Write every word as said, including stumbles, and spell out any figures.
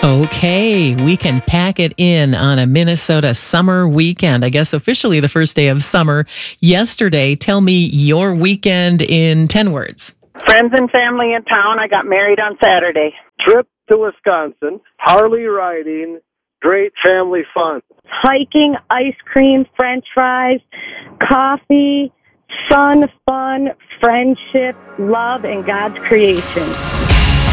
Okay, we can pack it in on a Minnesota summer weekend. I guess officially the first day of summer yesterday. Tell me your weekend in ten words. Friends and family in town. I got married on Saturday. Trip to Wisconsin, Harley riding, great family fun. Hiking, ice cream, french fries, coffee, sun, fun, friendship, love, and God's creation.